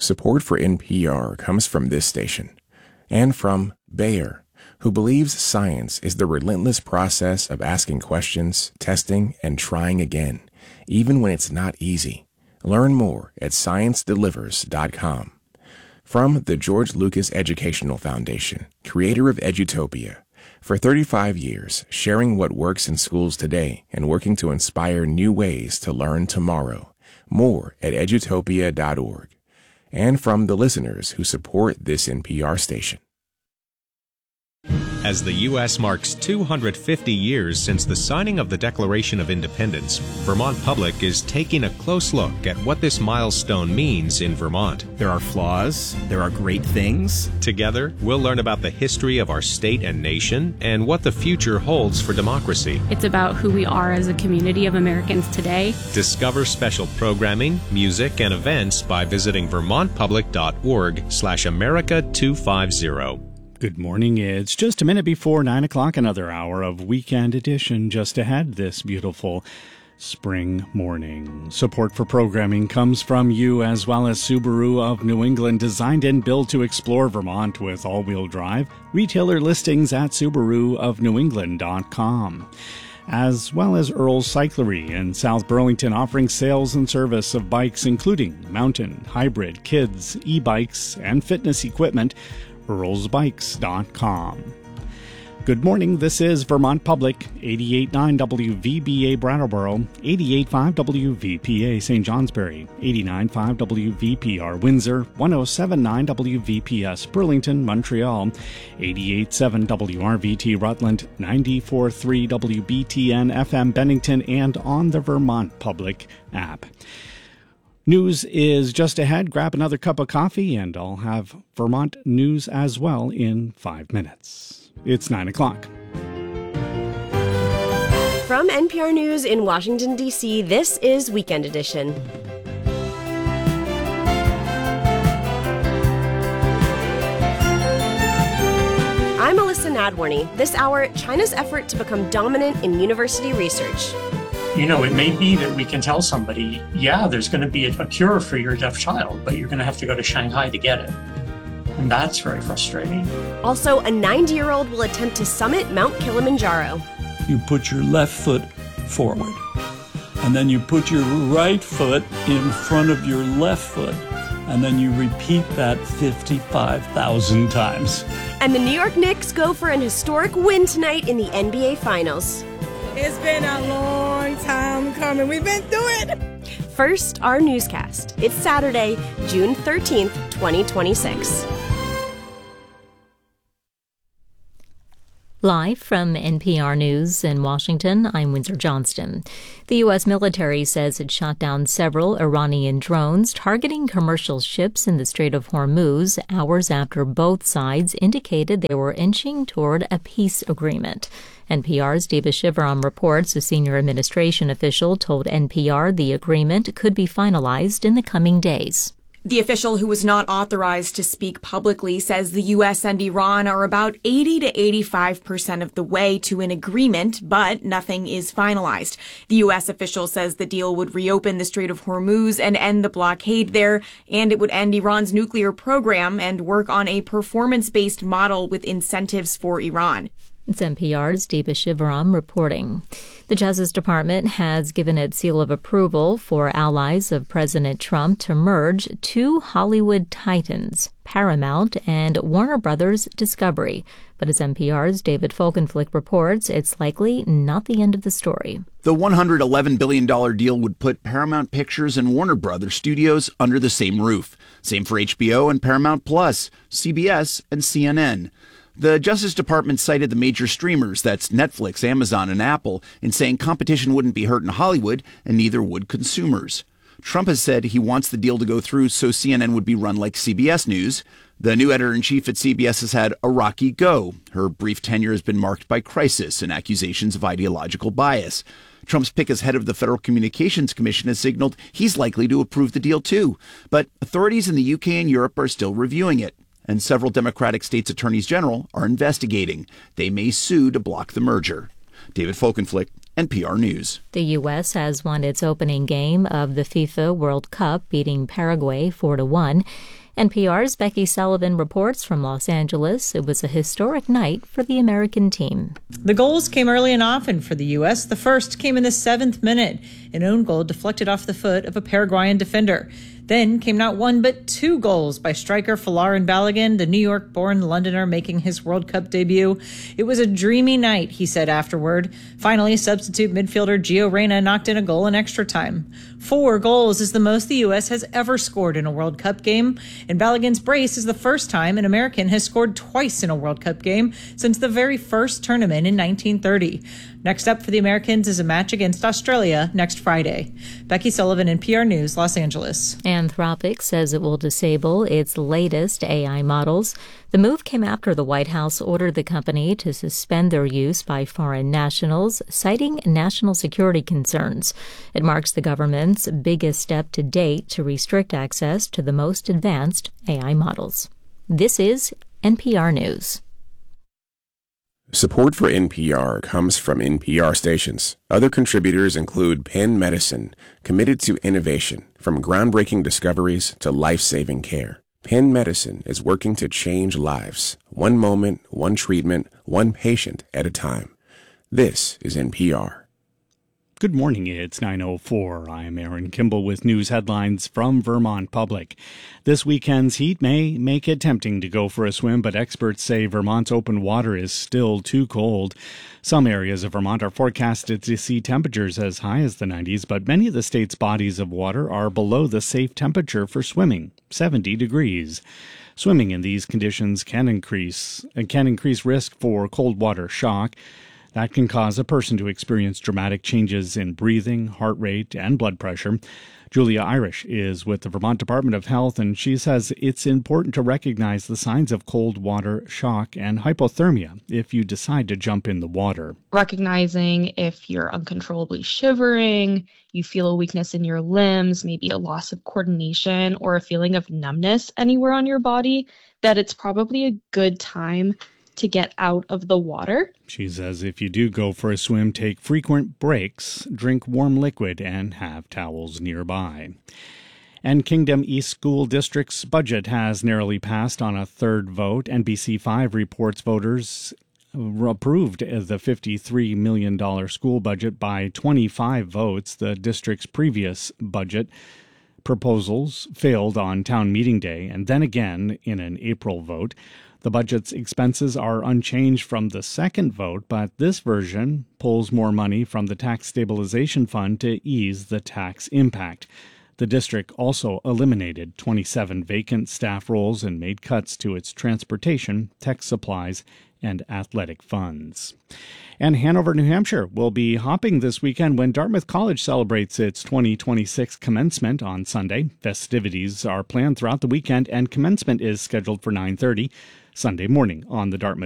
Support for NPR comes from this station and from Bayer, who believes science is the relentless process of asking questions, testing, and trying again, even when it's not easy. Learn more at ScienceDelivers.com. From the George Lucas Educational Foundation, creator of Edutopia, for 35 years, sharing what works in schools today and working to inspire new ways to learn tomorrow. More at edutopia.org. And from the listeners who support this NPR station. As the U.S. marks 250 years since the signing of the Declaration of Independence, Vermont Public is taking a close look at what this milestone means in Vermont. There are flaws, there are great things. Together, we'll learn about the history of our state and nation and what the future holds for democracy. It's about who we are as a community of Americans today. Discover special programming, music, and events by visiting vermontpublic.org/America250. Good morning. It's just a minute before 9 o'clock, another hour of Weekend Edition just ahead this beautiful spring morning. Support for programming comes from you as well as Subaru of New England, designed and built to explore Vermont with all-wheel drive. Retailer listings at SubaruofNewEngland.com. As well as Earl's Cyclery in South Burlington, offering sales and service of bikes including mountain, hybrid, kids, e-bikes, and fitness equipment. earlsbikes.com. Good morning. This is Vermont Public, 88.9 WVBA Brattleboro, 88.5 WVPA St. Johnsbury, 89.5 WVPR Windsor, 107.9 WVPS Burlington, Montreal, 88.7 WRVT Rutland, 94.3 WBTN FM Bennington, and on the Vermont Public app. News is just ahead. Grab another cup of coffee, and I'll have Vermont news as well in 5 minutes. It's 9 o'clock. From NPR News in Washington, D.C., this is Weekend Edition. I'm Alyssa Nadworny. This hour, China's effort to become dominant in university research. You know, it may be that we can tell somebody, yeah, there's going to be a cure for your deaf child, but you're going to have to go to Shanghai to get it. And that's very frustrating. Also, a 90-year-old will attempt to summit Mount Kilimanjaro. You put your left foot forward, and then you put your right foot in front of your left foot, and then you repeat that 55,000 times. And the New York Knicks go for an historic win tonight in the NBA Finals. It's been a long time coming. We've been through it. First, our newscast. It's Saturday, June 13th, 2026. Live from NPR News in Washington, I'm Windsor Johnston. The U.S. military says it shot down several Iranian drones targeting commercial ships in the Strait of Hormuz hours after both sides indicated they were inching toward a peace agreement. NPR's Deva Shivaram reports a senior administration official told NPR the agreement could be finalized in the coming days. The official, who was not authorized to speak publicly, says the U.S. and Iran are about 80 to 85% of the way to an agreement, but nothing is finalized. The U.S. official says the deal would reopen the Strait of Hormuz and end the blockade there, and it would end Iran's nuclear program and work on a performance-based model with incentives for Iran. It's NPR's Deva Shivaram reporting. The Justice Department has given its seal of approval for allies of President Trump to merge two Hollywood titans, Paramount and Warner Brothers Discovery. But as NPR's David Folkenflik reports, it's likely not the end of the story. The $111 billion deal would put Paramount Pictures and Warner Brothers Studios under the same roof. Same for HBO and Paramount Plus, CBS and CNN. The Justice Department cited the major streamers, that's Netflix, Amazon, and Apple, in saying competition wouldn't be hurt in Hollywood, and neither would consumers. Trump has said he wants the deal to go through so CNN would be run like CBS News. The new editor-in-chief at CBS has had a rocky go. Her brief tenure has been marked by crisis and accusations of ideological bias. Trump's pick as head of the Federal Communications Commission has signaled he's likely to approve the deal too. But authorities in the UK and Europe are still reviewing it. And several Democratic states' attorneys general are investigating. They may sue to block the merger. David Folkenflik, NPR News. The U.S. has won its opening game of the FIFA World Cup, beating Paraguay 4-1. NPR's Becky Sullivan reports from Los Angeles. It was a historic night for the American team. The goals came early and often for the U.S. The first came in the 7th minute. An own goal deflected off the foot of a Paraguayan defender. Then came not one but two goals by striker Folarin Balogun, the New York-born Londoner making his World Cup debut. It was a dreamy night, he said afterward. Finally, substitute midfielder Gio Reyna knocked in a goal in extra time. 4 goals is the most the U.S. has ever scored in a World Cup game, and Balogun's brace is the first time an American has scored twice in a World Cup game since the very first tournament in 1930. Next up for the Americans is a match against Australia next Friday. Becky Sullivan, NPR News, Los Angeles. Anthropic says it will disable its latest AI models. The move came after the White House ordered the company to suspend their use by foreign nationals, citing national security concerns. It marks the government's biggest step to date to restrict access to the most advanced AI models. This is NPR News. Support for NPR comes from NPR stations. Other contributors include Penn Medicine, committed to innovation, from groundbreaking discoveries to life-saving care. Penn Medicine is working to change lives, one moment, one treatment, one patient at a time. This is NPR. Good morning, it's 9:04. I'm Aaron Kimball with news headlines from Vermont Public. This weekend's heat may make it tempting to go for a swim, but experts say Vermont's open water is still too cold. Some areas of Vermont are forecasted to see temperatures as high as the 90s, but many of the state's bodies of water are below the safe temperature for swimming, 70 degrees. Swimming in these conditions can increase risk for cold water shock. That can cause a person to experience dramatic changes in breathing, heart rate, and blood pressure. Julia Irish is with the Vermont Department of Health, and she says it's important to recognize the signs of cold water shock and hypothermia if you decide to jump in the water. Recognizing if you're uncontrollably shivering, you feel a weakness in your limbs, maybe a loss of coordination or a feeling of numbness anywhere on your body, that it's probably a good time to get out of the water. She says if you do go for a swim, take frequent breaks, drink warm liquid, and have towels nearby. And Kingdom East School District's budget has narrowly passed on a third vote. NBC5 reports voters approved the $53 million school budget by 25 votes. The district's previous budget proposals failed on town meeting day and then again in an April vote. The budget's expenses are unchanged from the second vote, but this version pulls more money from the Tax Stabilization Fund to ease the tax impact. The district also eliminated 27 vacant staff roles and made cuts to its transportation, tech supplies, and athletic funds. And Hanover, New Hampshire will be hopping this weekend when Dartmouth College celebrates its 2026 commencement on Sunday. Festivities are planned throughout the weekend, and commencement is scheduled for 9:30 Sunday morning on the Dartmouth